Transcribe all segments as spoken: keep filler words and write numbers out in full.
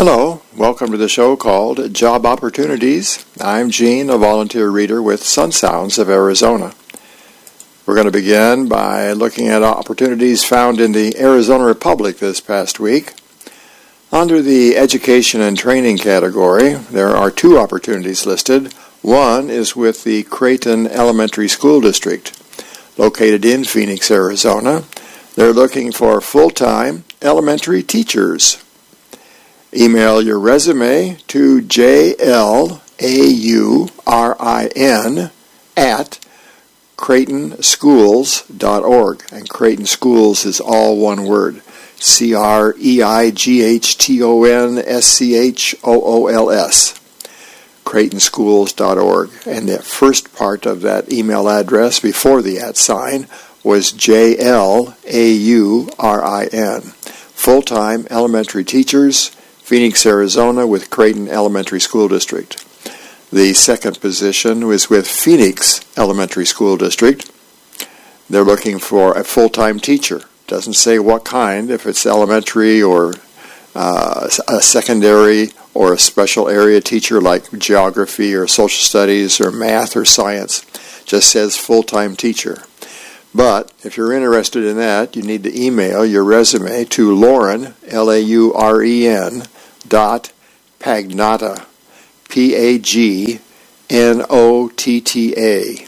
Hello, welcome to the show called Job Opportunities. I'm Gene, a volunteer reader with Sun Sounds of Arizona. We're going to begin by looking at opportunities found in the Arizona Republic this past week. Under the Education and Training category, there are two opportunities listed. One is with the Creighton Elementary School District, located in Phoenix, Arizona. They're looking for full-time elementary teachers. Email your resume to J L A U R I N at Creighton Schools dot org. And Creighton Schools is all one word. C R E I G H T O N S C H O O L S. Creighton Schools dot org. And the first part of that email address before the at sign was J L A U R I N. Full-time elementary teachers, Phoenix, Arizona, with Creighton Elementary School District. The second position was with Phoenix Elementary School District. They're looking for a full-time teacher. Doesn't say what kind, if it's elementary or uh, a secondary or a special area teacher like geography or social studies or math or science. Just says full-time teacher. But if you're interested in that, you need to email your resume to Lauren, L A U R E N, dot Pagnotta, P A G N O T T A,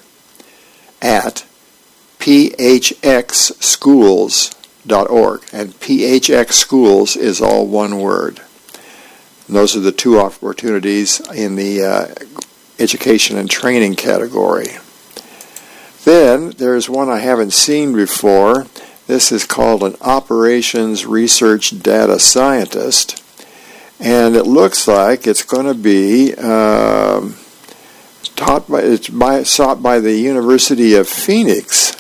at P H X schools dot org. And P H X Schools is all one word. And those are the two opportunities in the uh, Education and Training category. Then there's one I haven't seen before. This is called an Operations Research Data Scientist. And it looks like it's going to be um, taught by, it's by, sought by the University of Phoenix,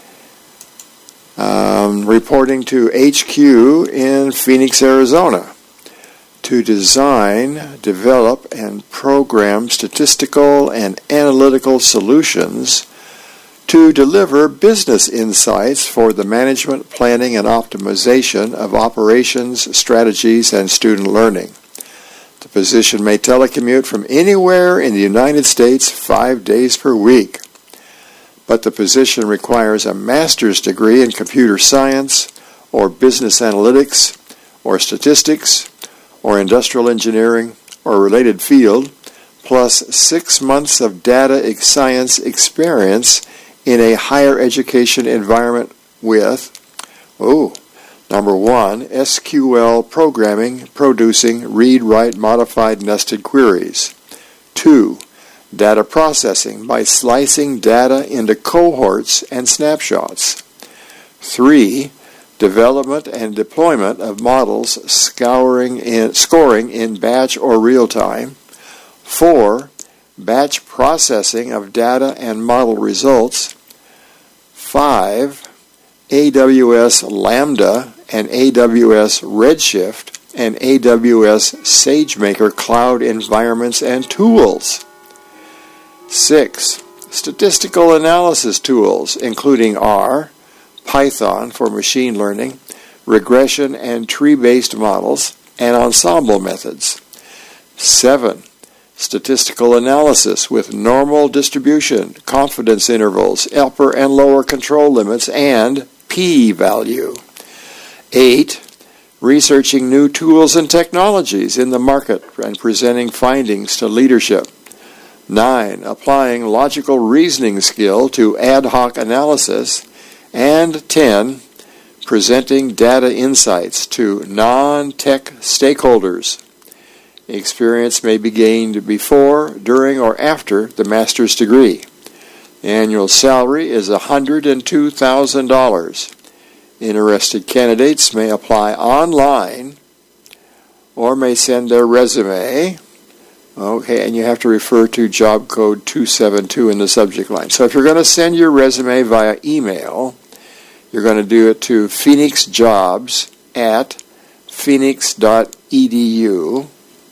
um, reporting to H Q in Phoenix, Arizona, to design, develop, and program statistical and analytical solutions to deliver business insights for the management, planning, and optimization of operations, strategies, and student learning. The position may telecommute from anywhere in the United States five days per week. But the position requires a master's degree in computer science or business analytics or statistics or industrial engineering or related field, plus six months of data science experience in a higher education environment with, oh, number one, S Q L programming, producing read-write modified nested queries. Two, data processing by slicing data into cohorts and snapshots. Three, development and deployment of models scouring in, scoring in batch or real time. Four, batch processing of data and model results. Five, A W S Lambda and A W S Redshift and A W S SageMaker cloud environments and tools. Six, statistical analysis tools, including R, Python for machine learning, regression and tree-based models, and ensemble methods. Seven, statistical analysis with normal distribution, confidence intervals, upper and lower control limits, and p-value. Eight, researching new tools and technologies in the market and presenting findings to leadership. Nine, applying logical reasoning skill to ad hoc analysis. And ten, presenting data insights to non-tech stakeholders. Experience may be gained before, during, or after the master's degree. The annual salary is one hundred two thousand dollars. Interested candidates may apply online or may send their resume. Okay, and you have to refer to job code two seven two in the subject line. So if you're going to send your resume via email, you're going to do it to phoenixjobs at phoenix dot e d u.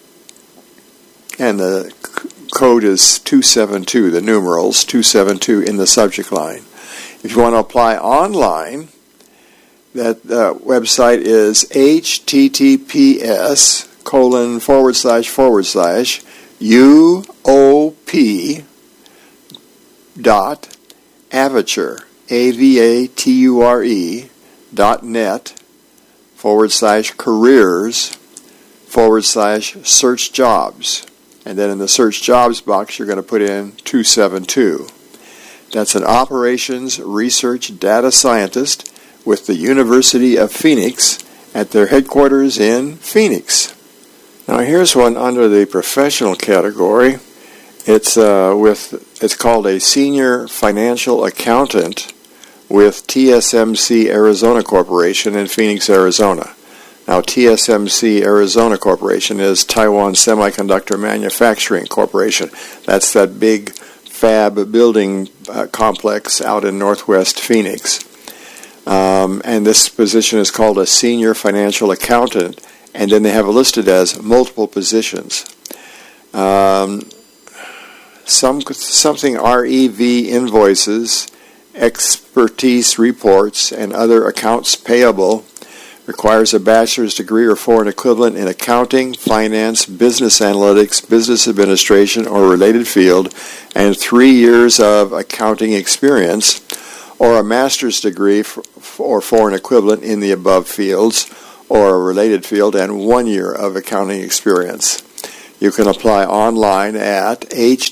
And the code is two seven two, the numerals, two seven two in the subject line. If you want to apply online, that uh, website is H T T P S colon forward slash forward slash U O P dot avature, A V A T U R E dot net forward slash careers forward slash search jobs. And then in the search jobs box, you're going to put in two seven two. That's an operations research data scientist with the University of Phoenix at their headquarters in Phoenix. Now here's one under the professional category. It's uh, with it's called a senior financial accountant with T S M C Arizona Corporation in Phoenix, Arizona. Now T S M C Arizona Corporation is Taiwan Semiconductor Manufacturing Corporation. That's that big fab building uh, complex out in northwest Phoenix. Um, and this position is called a senior financial accountant, and then they have it listed as multiple positions. Um, some something R E V invoices, expertise reports, and other accounts payable. Requires a bachelor's degree or foreign equivalent in accounting, finance, business analytics, business administration, or related field, and three years of accounting experience, or a master's degree or foreign equivalent in the above fields, or a related field, and one year of accounting experience. You can apply online at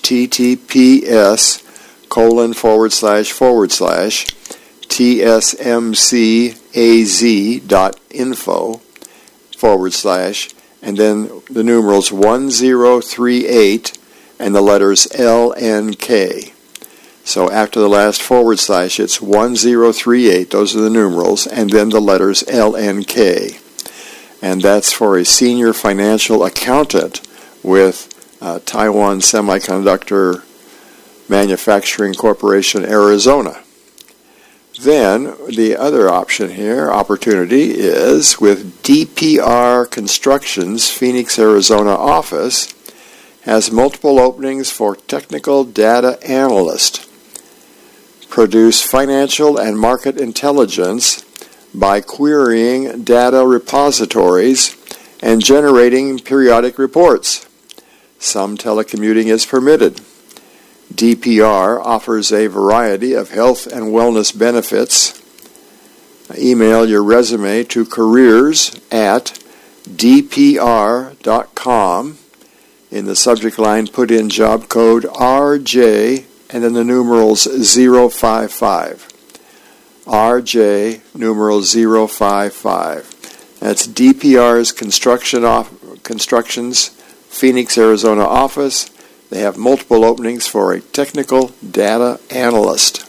https colon forward slash forward slash tsmcaz dot info forward slash and then the numerals one zero three eight and the letters L N K. So after the last forward slash, it's one zero three eight, those are the numerals, and then the letters L N K. And that's for a senior financial accountant with uh, Taiwan Semiconductor Manufacturing Corporation, Arizona. Then the other option here, opportunity, is with D P R Construction's Phoenix, Arizona office, has multiple openings for technical data analyst. Produce financial and market intelligence by querying data repositories and generating periodic reports. Some telecommuting is permitted. D P R offers a variety of health and wellness benefits. Email your resume to careers at d p r dot com. In the subject line, put in job code R J and then the numerals zero five five. R J numeral zero five five. That's D P R's construction off, Construction's Phoenix, Arizona office. They have multiple openings for a technical data analyst.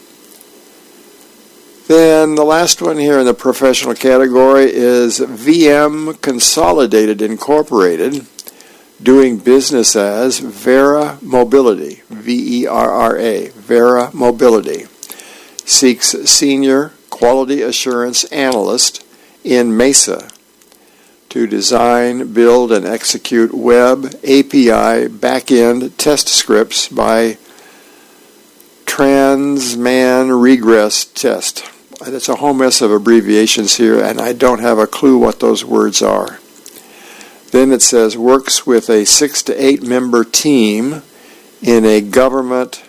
Then the last one here in the professional category is V M Consolidated Incorporated, doing business as Vera Mobility, V E R R A, Vera Mobility, seeks senior quality assurance analyst in Mesa to design, build, and execute web, A P I, back-end test scripts by Transman Regress Test. It's a whole mess of abbreviations here, and I don't have a clue what those words are. Then it says, works with a six to eight member team in a government,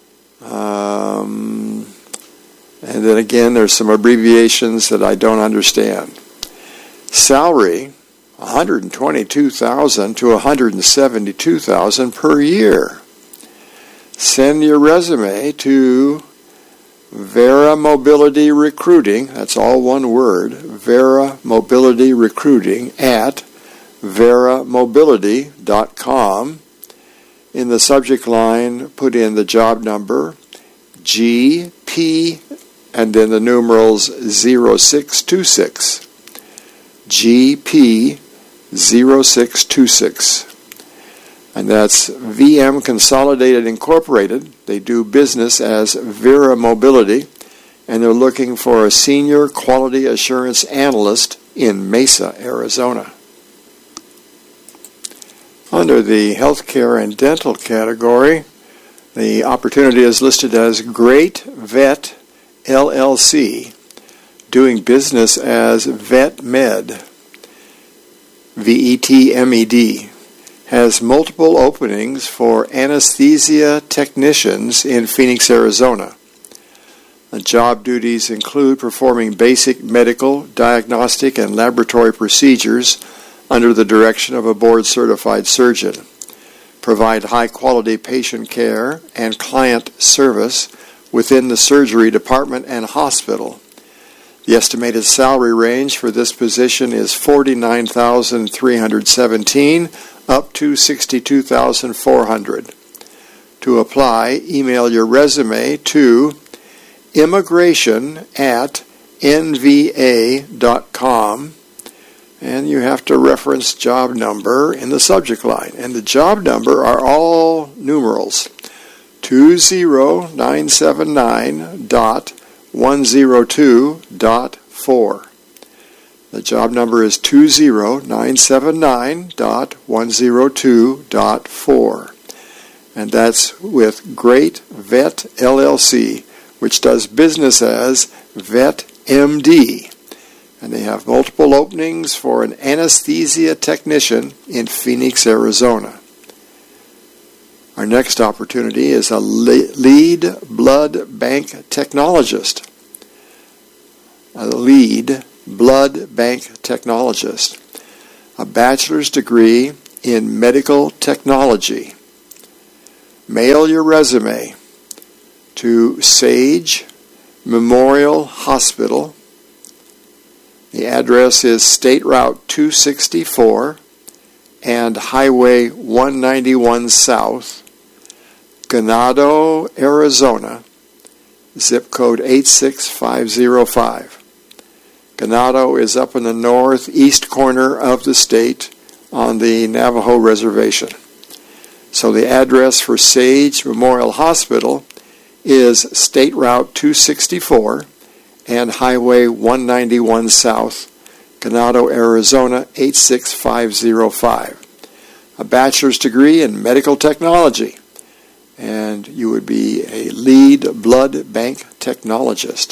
um, and then again there's some abbreviations that I don't understand. Salary, one hundred twenty-two thousand dollars to one hundred seventy-two thousand dollars per year. Send your resume to Vera Mobility Recruiting, that's all one word, Vera Mobility Recruiting at vera mobility dot com. In the subject line, put in the job number, G P, and then the numerals zero six two six. G P zero six two six. And that's V M Consolidated Incorporated. They do business as Vera Mobility, and they're looking for a senior quality assurance analyst in Mesa, Arizona. Under the healthcare and dental category, the opportunity is listed as Great Vet L L C, doing business as VetMed. V E T M E D, has multiple openings for anesthesia technicians in Phoenix, Arizona. The job duties include performing basic medical, diagnostic, and laboratory procedures under the direction of a board-certified surgeon, provide high-quality patient care and client service within the surgery department and hospital. The estimated salary range for this position is forty-nine thousand three hundred seventeen dollars up to sixty-two thousand four hundred dollars. To apply, email your resume to immigration at n v a dot com, and you have to reference job number in the subject line. And the job number are all numerals, two zero nine seven nine dot one zero two dot four. The job number is two zero nine seven nine dot one zero two dot four. And that's with Great Vet L L C, which does business as Vet M D. And they have multiple openings for an anesthesia technician in Phoenix, Arizona. Our next opportunity is a lead blood bank technologist. A lead blood bank technologist. A bachelor's degree in medical technology. Mail your resume to Sage Memorial Hospital. The address is State Route two sixty-four and Highway one ninety-one South, Ganado, Arizona, zip code eight six five zero five. Ganado is up in the northeast corner of the state on the Navajo Reservation. So the address for Sage Memorial Hospital is State Route two sixty-four and Highway one ninety-one South, Ganado, Arizona, eight six five zero five. A bachelor's degree in medical technology, and you would be a lead blood bank technologist.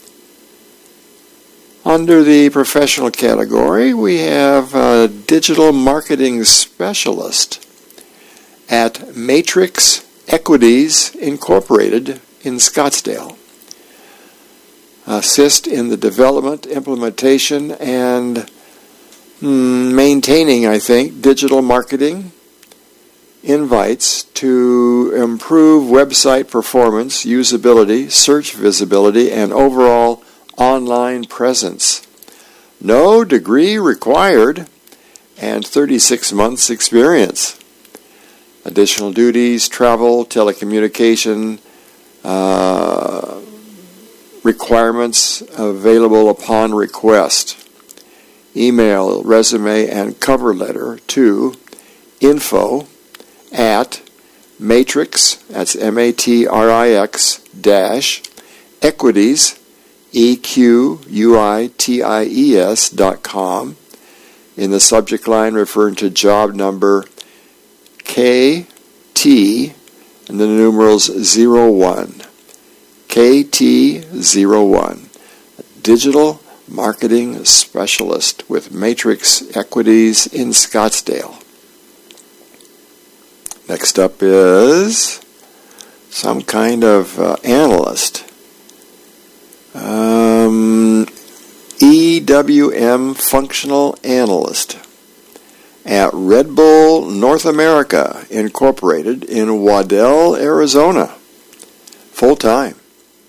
Under the professional category, we have a digital marketing specialist at Matrix Equities Incorporated in Scottsdale. Assist in the development, implementation, and mm, maintaining, I think, digital marketing invites to improve website performance, usability, search visibility, and overall online presence. No degree required, and thirty-six months experience. Additional duties, travel, telecommunication, uh, requirements available upon request. Email, resume, and cover letter to info at matrix, that's M A T R I X, dash, equities, E Q U I T I E S dot com. In the subject line, referring to job number K T and the numerals zero one. K T zero one. Digital Marketing Specialist with Matrix Equities in Scottsdale. Next up is some kind of uh, analyst. Um, E W M Functional Analyst at Red Bull North America Incorporated in Waddell, Arizona. Full-time.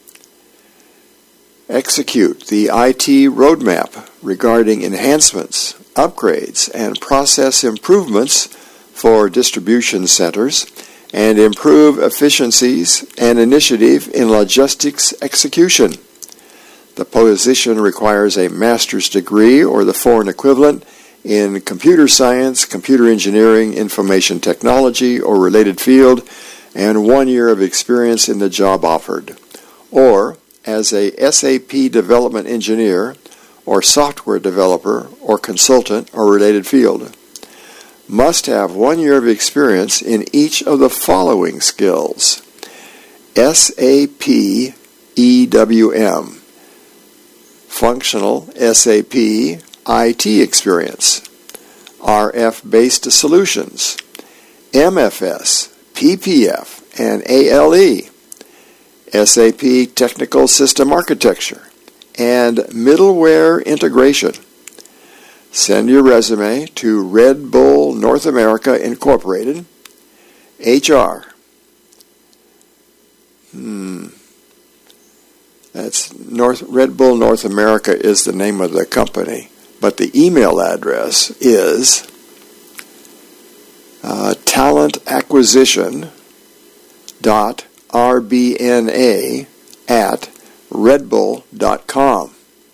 Execute the I T roadmap regarding enhancements, upgrades, and process improvements for distribution centers and improve efficiencies and initiative in logistics execution. The position requires a master's degree or the foreign equivalent in computer science, computer engineering, information technology, or related field, and one year of experience in the job offered, or as a S A P development engineer or software developer or consultant or related field. Must have one year of experience in each of the following skills: S A P E W M, functional S A P I T experience, R F-based solutions, M F S, P P F, and A L E, S A P Technical System Architecture, and middleware integration. Send your resume to Red Bull North America Incorporated, H R. Hmm. That's North Red Bull North America is the name of the company, but the email address is uh, talent acquisition dot r b n a at red bull dot com.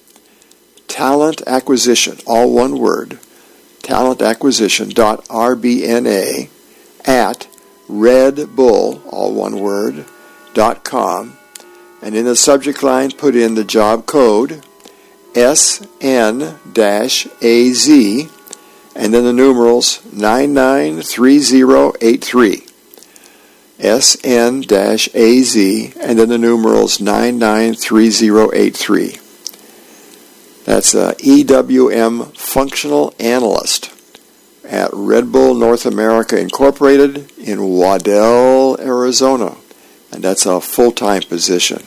Talent acquisition, all one word, talent acquisition dot r b n a at red bull, all one word, dot com. And in the subject line, put in the job code S N A Z and then the numerals nine nine three zero eight three. S N A Z and then the numerals nine nine three zero eight three. That's a E W M Functional Analyst at Red Bull North America Incorporated in Waddell, Arizona. And that's a full-time position.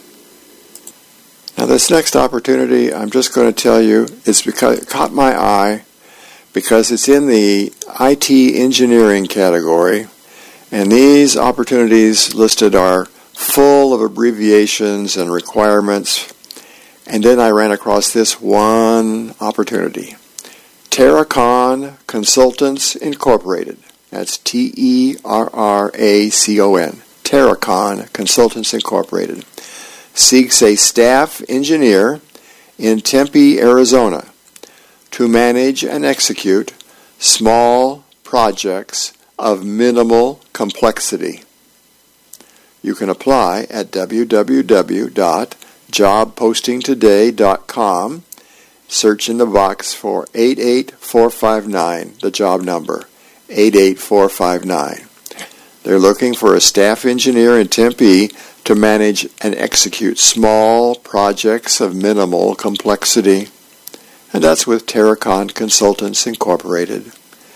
Now this next opportunity, I'm just going to tell you, it's because it caught my eye because it's in the I T engineering category. And these opportunities listed are full of abbreviations and requirements. And then I ran across this one opportunity. Terracon Consultants Incorporated. That's T E R R A C O N. Terracon Consultants Incorporated. Seeks a staff engineer in Tempe, Arizona to manage and execute small projects of minimal complexity. You can apply at w w w dot job posting today dot com. Search in the box for eight eight four five nine, the job number, eight eight four five nine. They're looking for a staff engineer in Tempe to manage and execute small projects of minimal complexity. And that's with Terracon Consultants Incorporated.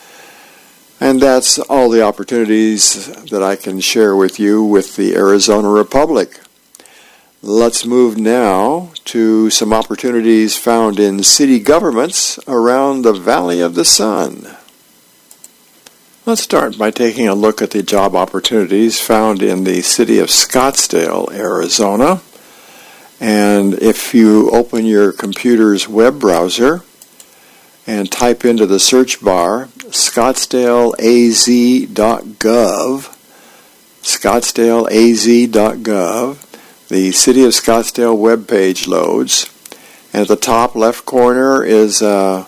And that's all the opportunities that I can share with you with the Arizona Republic. Let's move now to some opportunities found in city governments around the Valley of the Sun. Let's start by taking a look at the job opportunities found in the city of Scottsdale, Arizona. And if you open your computer's web browser and type into the search bar scottsdale a z dot gov, scottsdale a z dot gov, the City of Scottsdale webpage loads. And at the top left corner is a,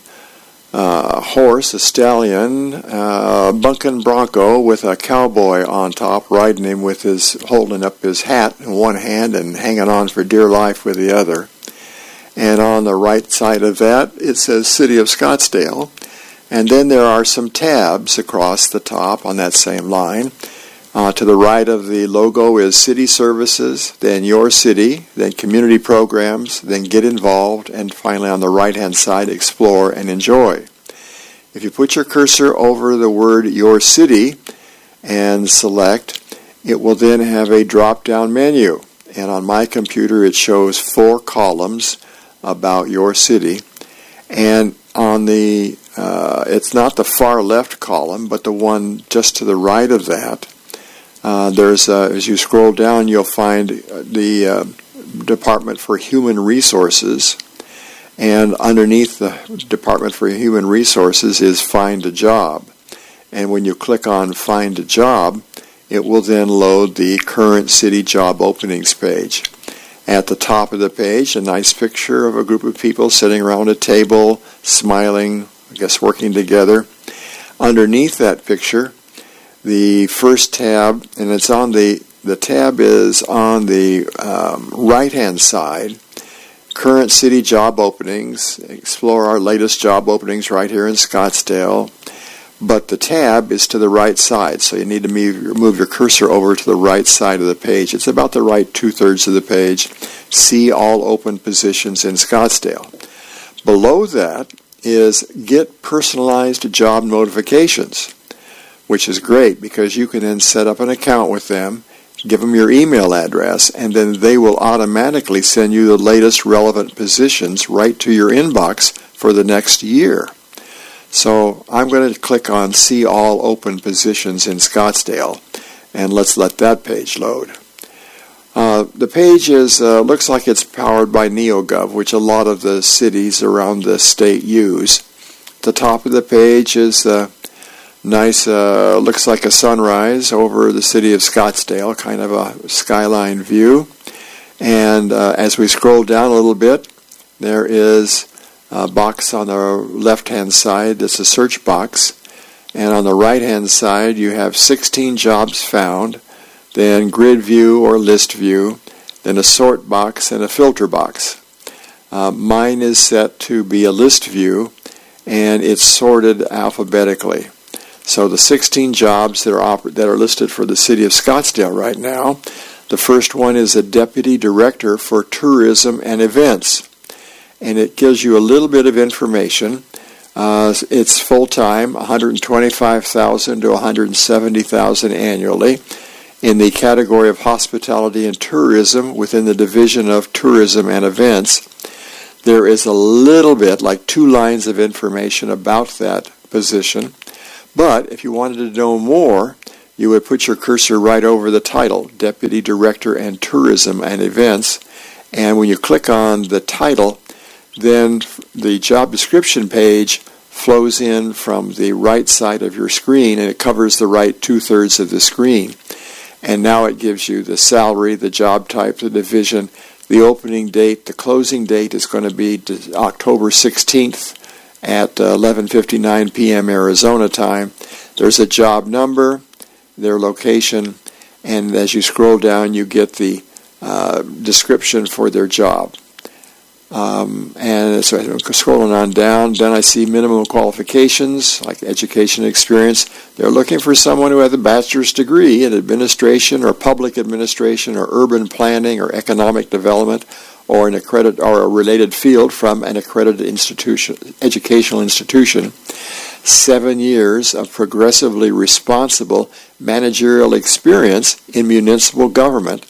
a horse, a stallion, a bunkin' bronco with a cowboy on top riding him with his, holding up his hat in one hand and hanging on for dear life with the other. And on the right side of that, it says City of Scottsdale. And then there are some tabs across the top on that same line. Uh, to the right of the logo is City Services, then Your City, then Community Programs, then Get Involved, and finally on the right-hand side, Explore and Enjoy. If you put your cursor over the word Your City and select, it will then have a drop-down menu. And on my computer, it shows four columns about your city. And on the, uh, it's not the far left column, but the one just to the right of that, Uh, there's, uh, as you scroll down, you'll find the uh, Department for Human Resources, and underneath the Department for Human Resources is Find a Job. And when you click on Find a Job, it will then load the current city job openings page. At the top of the page, a nice picture of a group of people sitting around a table, smiling, I guess working together. Underneath that picture, the first tab, and it's on the, the tab is on the um, right-hand side, current city job openings, explore our latest job openings right here in Scottsdale, but the tab is to the right side, so you need to move, move your cursor over to the right side of the page. It's about the right two-thirds of the page. See all open positions in Scottsdale. Below that is get personalized job notifications, which is great because you can then set up an account with them, give them your email address, and then they will automatically send you the latest relevant positions right to your inbox for the next year. So I'm going to click on See All Open Positions in Scottsdale, and let's let that page load. Uh, the page is uh, looks like it's powered by NeoGov, which a lot of the cities around the state use. The top of the page is uh, nice, uh, looks like a sunrise over the city of Scottsdale, kind of a skyline view. And uh, as we scroll down a little bit, there is a box on the left-hand side that's a search box. And on the right-hand side, you have sixteen jobs found, then grid view or list view, then a sort box and a filter box. Uh, mine is set to be a list view, and it's sorted alphabetically. So the sixteen jobs that are oper- that are listed for the city of Scottsdale right now, the first one is a Deputy Director for Tourism and Events. And it gives you a little bit of information. Uh, it's full-time, one hundred twenty-five thousand dollars to one hundred seventy thousand dollars annually, in the category of hospitality and tourism within the division of tourism and events. There is a little bit, like two lines of information about that position. But if you wanted to know more, you would put your cursor right over the title, Deputy Director and Tourism and Events. And when you click on the title, then the job description page flows in from the right side of your screen, and it covers the right two-thirds of the screen. And now it gives you the salary, the job type, the division, the opening date. The closing date is going to be October sixteenth at eleven fifty-nine p.m. Arizona time. There's a job number, their location, and as you scroll down, you get the uh, description for their job. Um, and so scrolling on down, then I see minimum qualifications, like education experience. They're looking for someone who has a bachelor's degree in administration or public administration or urban planning or economic development or an accredit or a related field from an accredited institution, educational institution. Seven years of progressively responsible managerial experience in municipal government.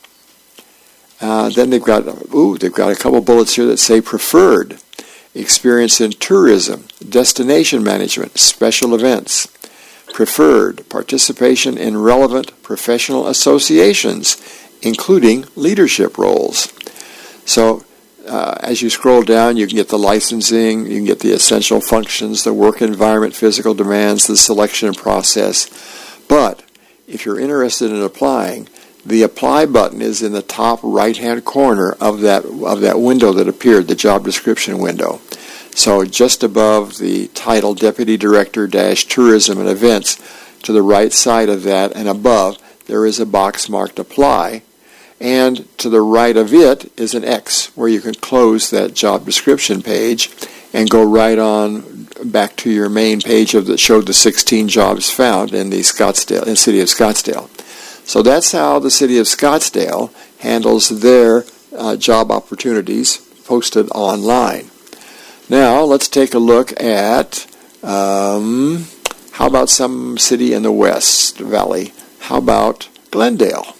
Uh, then they've got, ooh, they've got a couple bullets here that say preferred experience in tourism, destination management, special events. Preferred participation in relevant professional associations, including leadership roles. So uh, as you scroll down, you can get the licensing, you can get the essential functions, the work environment, physical demands, the selection process. But if you're interested in applying, the apply button is in the top right-hand corner of that of that window that appeared, the job description window. So just above the title, Deputy Director dash Tourism and Events, to the right side of that and above, there is a box marked Apply. And to the right of it is an X where you can close that job description page and go right on back to your main page of that showed the sixteen jobs found in the Scottsdale, in the city of Scottsdale. So that's how the city of Scottsdale handles their uh, job opportunities posted online. Now let's take a look at, um, how about some city in the West Valley? How about Glendale?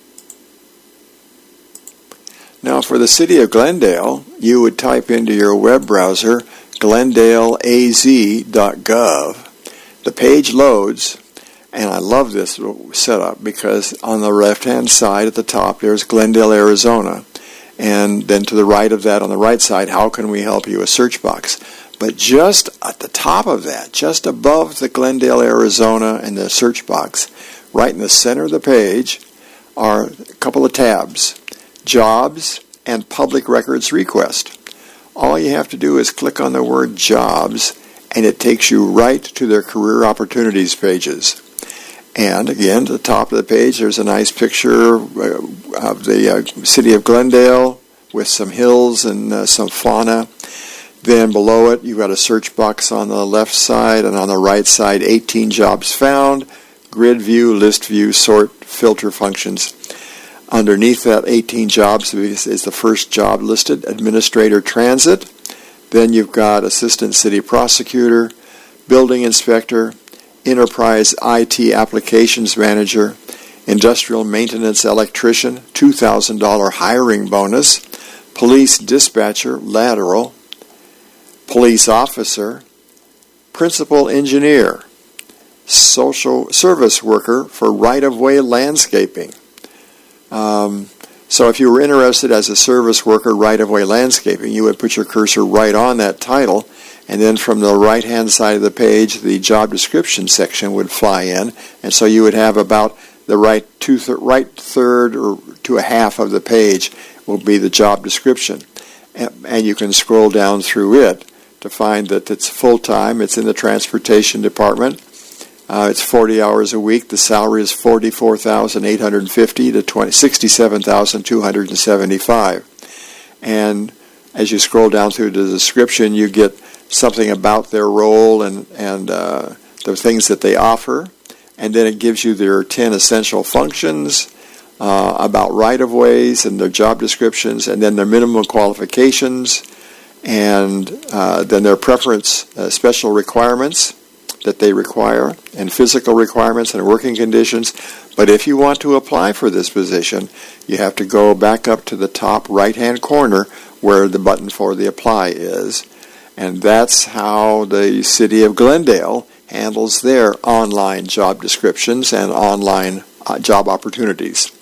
Now for the city of Glendale, you would type into your web browser glendale a z dot gov. The page loads. And I love this setup because on the left-hand side at the top, there's Glendale, Arizona. And then to the right of that, on the right side, how can we help you? A search box. But just at the top of that, just above the Glendale, Arizona and the search box, right in the center of the page, are a couple of tabs. Jobs and Public Records Request. All you have to do is click on the word Jobs, and it takes you right to their Career Opportunities pages. And again, to the top of the page, there's a nice picture of the uh, city of Glendale with some hills and uh, some fauna. Then below it, you've got a search box on the left side, and on the right side, eighteen jobs found, grid view, list view, sort, filter functions. Underneath that eighteen jobs is, is the first job listed, Administrator Transit. Then you've got assistant city prosecutor, building inspector, enterprise I T applications manager, industrial maintenance electrician, two thousand dollars hiring bonus, police dispatcher, lateral, police officer, principal engineer, social service worker for right-of-way landscaping. Um, so if you were interested as a service worker, right-of-way landscaping, you would put your cursor right on that title, and then from the right-hand side of the page, the job description section would fly in, and so you would have about the right two th- right third or to a half of the page will be the job description, and, and you can scroll down through it to find that it's full-time. It's in the transportation department. Uh, it's forty hours a week. The salary is forty-four thousand eight hundred fifty dollars to sixty-seven thousand two hundred seventy-five dollars. And as you scroll down through the description, you get something about their role and, and uh, the things that they offer. And then it gives you their ten essential functions, uh, about right-of-ways and their job descriptions, and then their minimum qualifications, and uh, then their preference, uh, special requirements that they require, and physical requirements and working conditions. But if you want to apply for this position, you have to go back up to the top right-hand corner where the button for the apply is. And that's how the city of Glendale handles their online job descriptions and online uh, job opportunities.